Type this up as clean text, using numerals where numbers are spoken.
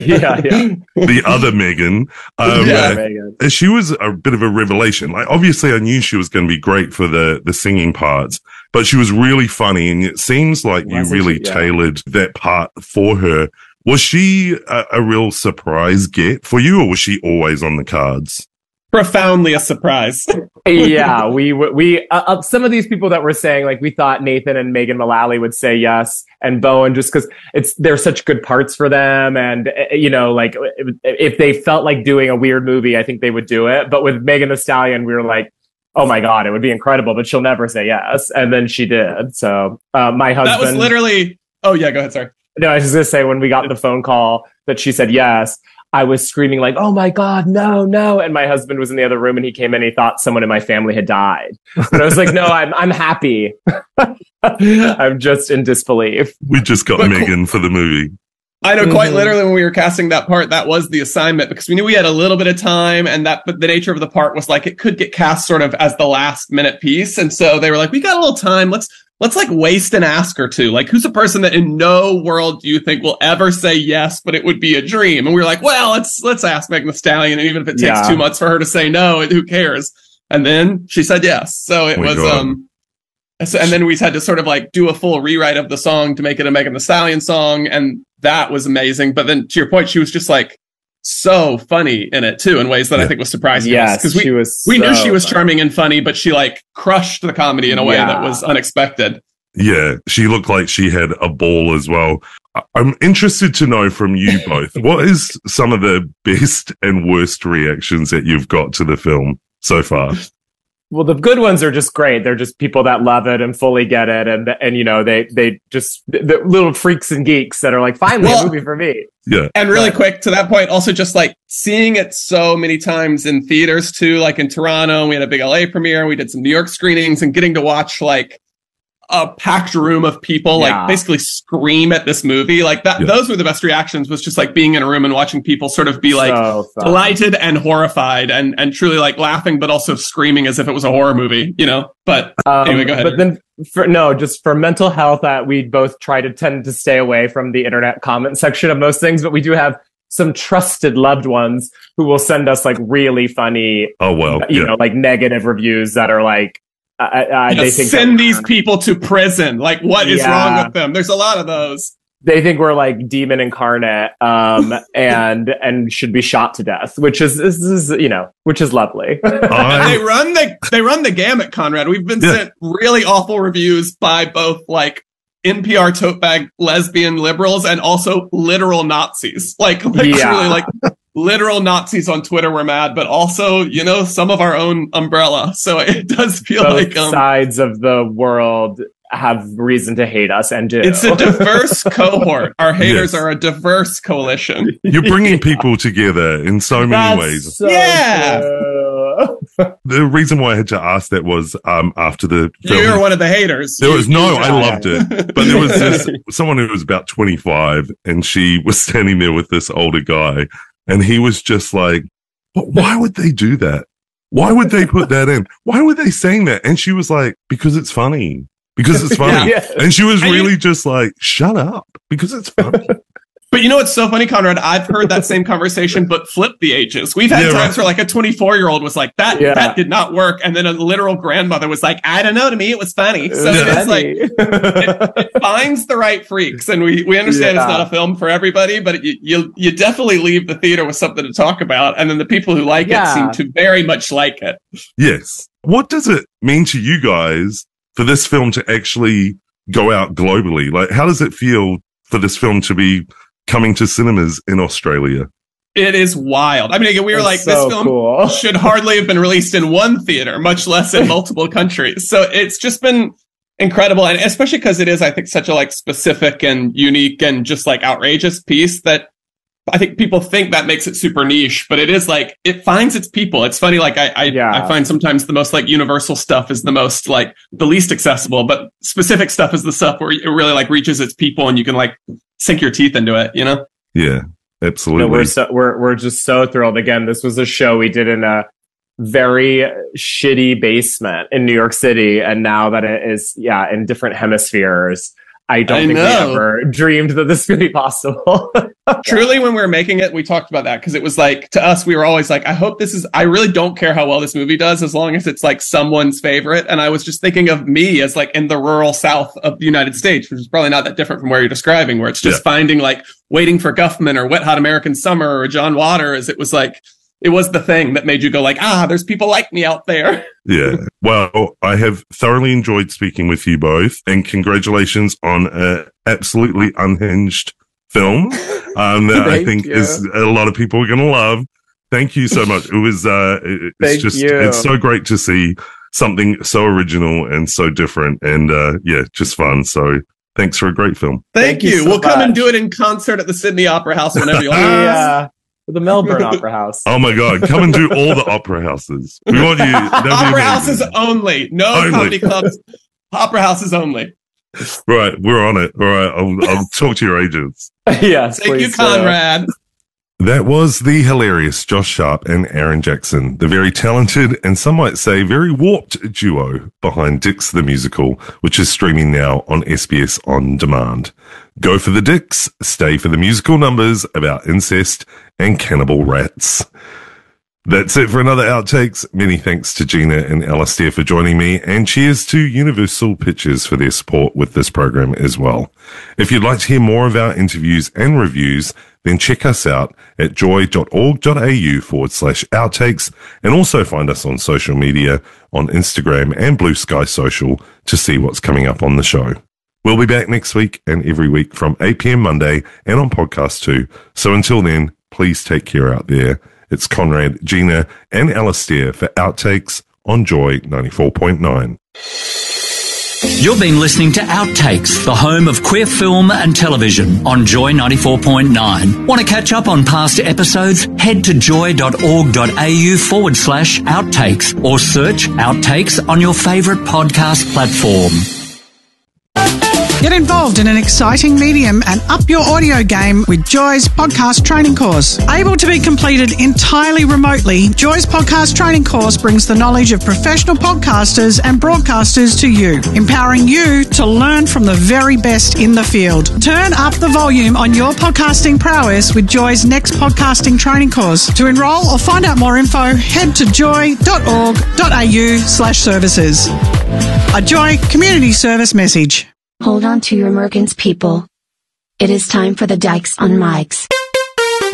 Yeah. The other Megan. Megan. She was a bit of a revelation. Like, obviously I knew she was going to be great for the singing parts, but she was really funny. And it seems like you really tailored that part for her. Was she a real surprise get for you, or was she always on the cards? Profoundly a surprise. Yeah, we some of these people that were saying, like, we thought Nathan and Megan Mullally would say yes, and Bowen, just because they're such good parts for them, and like, if they felt like doing a weird movie, I think they would do it. But with Megan Thee Stallion, we were like, oh my God, it would be incredible, but she'll never say yes, and then she did. So my husband, that was literally. Oh yeah, go ahead. Sorry. No, I was just gonna say, when we got the phone call that she said yes, I was screaming like, oh my God, no, no. And my husband was in the other room, and he came in, he thought someone in my family had died. But I was like, no, I'm happy. I'm just in disbelief. We just got Megan for the movie. I know, quite literally, when we were casting that part, that was the assignment, because we knew we had a little bit of time, but the nature of the part was like, it could get cast sort of as the last minute piece. And so they were like, we got a little time. Let's like waste an ask or two. Like, who's a person that in no world do you think will ever say yes, but it would be a dream? And we were like, well, let's ask Megan Thee Stallion. And even if it takes 2 months for her to say no, who cares? And then she said yes. So it was, and then we had to sort of like do a full rewrite of the song to make it a Megan Thee Stallion song. And that was amazing. But then to your point, she was just like so funny in it too, in ways that I think was surprising. Yes, because we knew she was charming and funny, but she like crushed the comedy in a way that was unexpected. Yeah, she looked like she had a ball as well. I'm interested to know from you both, what is some of the best and worst reactions that you've got to the film so far? Well, the good ones are just great. They're just people that love it and fully get it. And they just, the little freaks and geeks that are like, finally a movie for me. Yeah. And really quick to that point, also just like seeing it so many times in theaters too, like in Toronto, we had a big LA premiere, we did some New York screenings, and getting to watch like a packed room of people like basically scream at this movie like that. Those were the best reactions, was just like being in a room and watching people sort of be like delighted and horrified and truly like laughing, but also screaming as if it was a horror movie, but anyway, go ahead. But then just for mental health, we both tend to stay away from the internet comment section of most things, but we do have some trusted loved ones who will send us like really funny, like negative reviews that are like, they think send these people to prison. Like, what is wrong with them? There's a lot of those. They think we're like demon incarnate, and should be shot to death, which is lovely. They run the gamut, Conrad. We've been sent really awful reviews by both like NPR tote bag lesbian liberals and also literal Nazis. Like truly like literal Nazis on Twitter were mad, but also, some of our own umbrella. So it does feel both like sides of the world have reason to hate us and do. It's a diverse cohort. Our haters are a diverse coalition. You're bringing people together in so many ways. So The reason why I had to ask that was after the film. You were one of the haters. I loved it. But there was someone who was about 25, and she was standing there with this older guy, and he was just like, why would they do that? Why would they put that in? Why were they saying that? And she was like, because it's funny. Because it's funny. And she was really just like, shut up, because it's funny. But you know what's so funny, Conrad? I've heard that same conversation, but flip the ages. We've had times where like a 24-year-old was like, that did not work. And then a literal grandmother was like, I don't know, to me it was funny. So it's like, it finds the right freaks. And we understand it's not a film for everybody, but you definitely leave the theater with something to talk about. And then the people who like it seem to very much like it. Yes. What does it mean to you guys for this film to actually go out globally? Like, how does it feel for this film to be coming to cinemas in Australia? It is wild. I mean, again, we were like, this film should hardly have been released in one theater, much less in multiple countries. So it's just been incredible. And especially because it is, I think, such a like specific and unique and just like outrageous piece that I think people think that makes it super niche, but it is like, it finds its people. It's funny. Like I find sometimes the most like universal stuff is the most like the least accessible, but specific stuff is the stuff where it really like reaches its people and you can like sink your teeth into it, Yeah, absolutely. We're just so thrilled. Again, this was a show we did in a very shitty basement in New York City. And now that it is, in different hemispheres, I don't think we ever dreamed that this could be possible. Truly, when we were making it, we talked about that because it was like, to us, we were always like, I really don't care how well this movie does as long as it's like someone's favorite. And I was just thinking of me as like in the rural South of the United States, which is probably not that different from where you're describing, where it's just finding like Waiting for Guffman or Wet Hot American Summer or John Waters. It was like, it was the thing that made you go like, there's people like me out there. Yeah. Well, I have thoroughly enjoyed speaking with you both, and congratulations on an absolutely unhinged film that I think is a lot of people are going to love. Thank you so much. It was, it's so great to see something so original and so different and, just fun. So thanks for a great film. Thank you. We'll come and do it in concert at the Sydney Opera House whenever you want. The Melbourne Opera House. Oh my God. Come and do all the opera houses. We want you. Opera houses only. No comedy clubs. Opera houses only. Right. We're on it. All right. I'll talk to your agents. Yes. Thank you, Conrad. That was the hilarious Josh Sharp and Aaron Jackson, the very talented and some might say very warped duo behind Dicks the Musical, which is streaming now on SBS On Demand. Go for the dicks, stay for the musical numbers about incest and cannibal rats. That's it for another Outtakes. Many thanks to Gina and Alastair for joining me, and cheers to Universal Pictures for their support with this program as well. If you'd like to hear more of our interviews and reviews, then check us out at joy.org.au/outtakes, and also find us on social media on Instagram and Blue Sky Social to see what's coming up on the show. We'll be back next week and every week from 8 p.m. Monday and on podcast too. So until then, please take care out there. It's Conrad, Gina, and Alastair for Outtakes on Joy 94.9. You've been listening to Outtakes, the home of queer film and television on Joy 94.9. Want to catch up on past episodes? Head to joy.org.au/outtakes or search Outtakes on your favourite podcast platform. Get involved in an exciting medium and up your audio game with Joy's podcast training course. Able to be completed entirely remotely, Joy's podcast training course brings the knowledge of professional podcasters and broadcasters to you, empowering you to learn from the very best in the field. Turn up the volume on your podcasting prowess with Joy's next podcasting training course. To enrol or find out more info, head to joy.org.au/services. A Joy community service message. Hold on to your merkins, people. It is time for the Dykes on Mics.